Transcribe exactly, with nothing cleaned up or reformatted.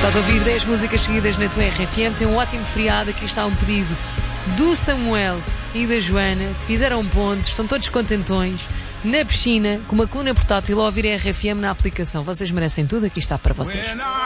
Estás a ouvir dez músicas seguidas na tua R F M. Tem um ótimo feriado. Aqui está um pedido do Samuel e da Joana, que fizeram pontos, estão todos contentões, na piscina, com uma coluna portátil, a ouvir a R F M na aplicação. Vocês merecem tudo, aqui está para vocês.